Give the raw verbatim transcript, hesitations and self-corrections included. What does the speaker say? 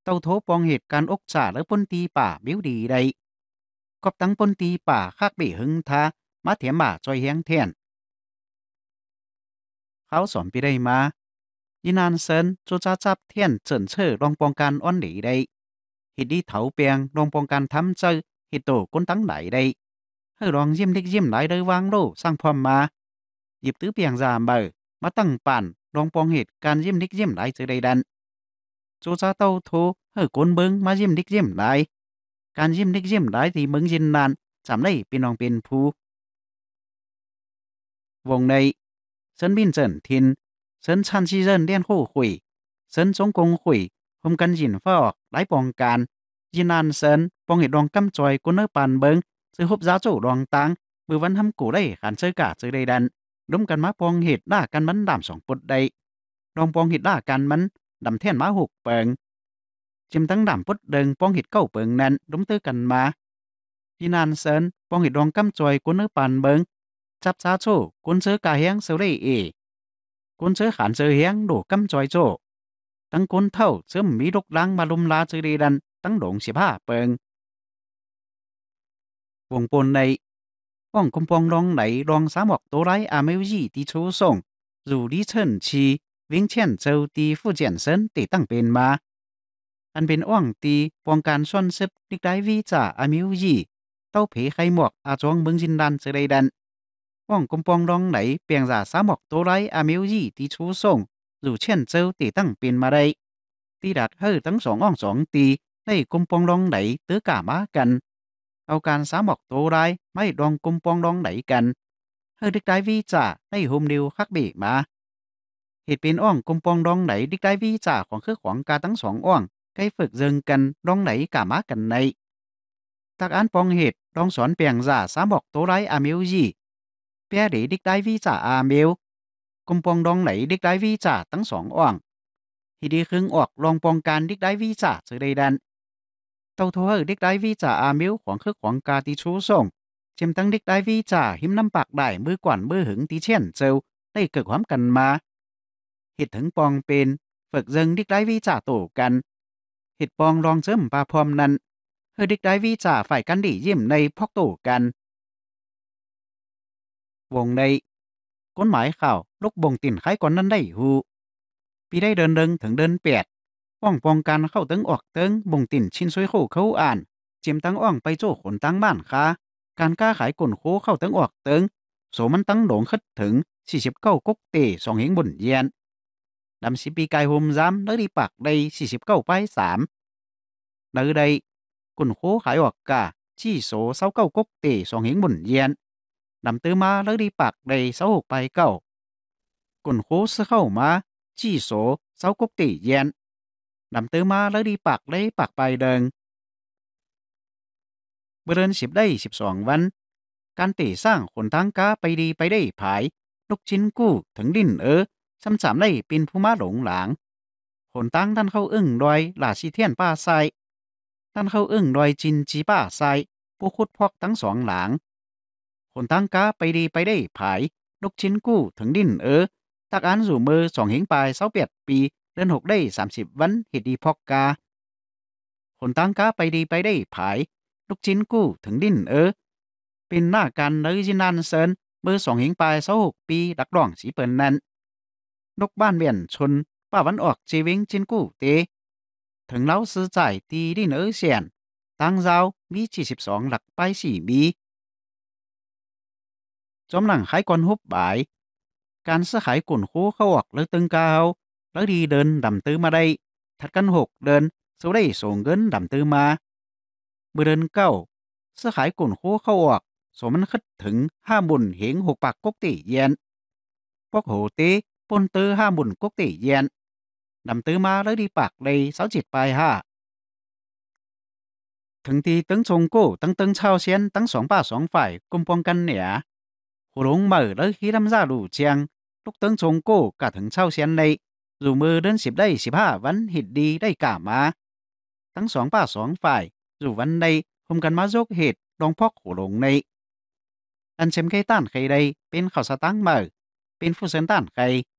เต้าโทปองเหตุการณ์อกจ่าและปนตีป่าบิ้วดีใดกอบตั้งปนตีป่าคากเบหึงทามาเถียมบ่าจอยเฮียงเทียนเขาสอนไปได้มายีนานเซินจูจ้าจับเทียนเจินเชอรองปองการอ้อนหลีได้ฮิดดีเถาเปียงรองปองการทำเจอฮิตโตก้นตั้งไหลได้ให้รองยิ้มเล็กยิ้มไหลได้วางโลสร้างพร้อมมาหยิบตื้อเปียงจามเบอมาตั้งป่านรองปองเหตุการยิ้มเล็กยิ้มไหลเจอได้ดันจูจ้าเต้าโทให้กนเบิงมายิ้มเล็กยิ้มไหลการยิ้มเล็กยิ้มไหลที่เมืองยินนานจำได้เป็นน้องเป็นผู้วงในเซินบินเจินทินเซินชันชีเจินเลียนคู่คุยเซินจงกงคุยพมกันยินฟ้าออกหลายปองการยินนานเซินปองเหตุรองกำจอยกุนเนอปานเบิงซื้อฮบจ้าโจ้รองตังมือวันทำกูได้ขันเจอกาเจอได้ดันร่วมกันมาปองเหตุด่ากันมันดำสองปุดได้รองปองเหตุด่ากันมันดำแท่นมาหกเปิงจิมตั้งดำปุดเดิงปองเหตุเก้าเปิงนั้นร่วมตื้อกันมายินนานเซินปองเหตุรองกำจอยกุนเนอปานเบิงจับจ้าโจ้กุนเจอกาเฮียงเซเรเอกุนเจอขันเจอเฮียงโดกำจอยโจ้ตั้งกุนเท่าเสริมมีลูกลังมาลุมลาเจอดีดันตั้งหลงสิบห้าเปิงวงปนในว่องคุมปองรองไหนรองสามอกตัวไรอาเมวยี่ตีชูส่งรูดีเฉินชีวิงเช่นเจ้าตีฟู่เจียนเซินตีตั้งเป็นมาอันเป็นอ่องตีปองการซ่อนซึบดิกได้วีจ่าอาเมวยี่เต้าเผไข่หมวกอาจวงเมืองจินดันเจอได้ดันว่องคุมปองรองไหนเปียงจ่าสามอกตัวไรอาเมวยี่ตีชูส่งรูเช่นเจ้าตีตั้งเป็นมาได้ตีดักเฮ้ทั้งสองอ่องสองตีได้กุมปองรองไหนเตื้อกามากันเอาการสามอกโตได้ไม่ดองกุมปองรองไหนกันเฮ้ดิกได้วีจ่าได้โฮมเดียวคักเบมาเหตุเป็นอ่องกุมปองรองไหนดิกได้วีจ่าของคือของกาทั้งสองอ่องใกล้ฝึกเจิงกันรองไหนกามากันในตักอันปองเหตุรองสอนเปียงจ่าสามอกโตไรอาเมลยี่เปียเดดิกได้วีจ่าอาเมลกุมปองรองไหนดิกได้วีจ่าทั้งสองอ่องที่ดีครึ่งออกรองปองการดิกได้วีจ่าเสือใดดันเต้าโทเฮดิกได้วีจ่าอามิวของคือของกาติชูส่งเจิมตั้งดิกได้วีจ่าหิมน้ำปากได้มือก่อนมือหึงตีเช่นเจ้าได้เกิดความกันมาเหตุถึงปองเป็นฝึกเจิงดิกได้วีจ่าโตกันเหตุปองรองเจิมปาพรอมนั้นเฮดิกได้วีจ่าฝ่ายกันดียิ้มในพอกโตกันวงในก้นหมายข่าวลูกบงติ่นไข่ก่อนนั้นได้หูปีได้เดินเดิงถึงเดินเปียดอ่องปองการเข้าตึงออกตึงบงติ่นชินซวยโคเขาอ่านเจียมตั้งอ่องไปโจ้ขนตั้งบ้านค้าการก้าขายกลนโคเข้าตึงออกตึงโสมันตั้งโด่งขึ้นถึงสี่สิบเก้ากุ๊กเตสองเหงบุญเยียนดำสิปีกายโฮมซ้ำแล้วดีปากได้สี่สิบเก้าไปสามเนื้อได้กลนโคขายออกกาชี้โสเศร้าเก้ากุ๊กเตสองเหงบุญเยียนดำตื้อมาแล้วดีปากได้เศร้าหกไปเก้ากลนโคเสื้อเข้ามาจี้โสเศร้ากุ๊กเตเยียนนำตื้อมาแล้วดีปากได้ปากไปเดิงเมื่อเดือนสิบได้สิบสองวันการเตะสร้างขนทางกาไปดีไปได้ผายลูกชิ้นกู้ถึงดินเออซ้ำสามได้เป็นผู้มาหลงหลางขนตั้งท่านเข้าอึ้งดอยหลาชีเทียนป้าไซท่านเข้าอึ้งดอยจินจีป้าไซผู้คุดพอกทั้งสองหลางขนตั้งกาไปดีไปได้ผายลูกชิ้นกู้ถึงดินเออตักอันสู่มือสองเหงปลายเศร้าเปียดปีเดือนหกได้สามสิบวันเหตุดีพอกกาขนตั้งกาไปดีไปได้ผายลูกชิ้นกู้ถึงดินเออเป็นหน้าการเลยจินานเซินเบอร์สองเหงปลายเศร้าหกปีดักดองสีเปินนั้นนกบ้านเวียนชนป้าวันออกจีวิงจินกู้เตถึงเล้าซื้อจ่ายตีดินเออเสียนตั้งเจ้ามีสี่สิบสองหลักไปสี่บีจอมหลังขายก่อนฮุบบ่ายการซื้อขายกุ่นคูเข้าออกเลยตึงกาวแล้วดีเดินดำตื้อมาได้ถัดกันหกเดินสู้ได้ส่งเงินดำตื้อมาเมื่อเดินเก้าซื้อขายกุ่นคูเข้าออกสมันขึ้นถึงห้าบุญเหงหกปากกกติเย็นพวกโหเตปนตื้อห้าบุญกกติเย็นดำตื้อมาแล้วดีปากเลยเสาจิตปลายห้าถึงทีตึงชงโก้ตั้งตึงชาวเซียนตั้งสองป้าสองฝ่ายกุมปองกันเหนียหูหลงเหม่อแล้วขี้ดำซาดูเจียงลูกตึงชงโก้กะถึงเช่าเซียนในอยู่มือเดินสิบได้สิบห้าวันหิดดีได้กล่ามาทั้งสองป้าสองฝ่ายอยู่วันใดพมกันมายกเหตุลองพอกหูหลงในอันเชมไข่ต้านไข่ใดเป็นข่าวสตังเหม่อเป็นผู้เซนต้านไข่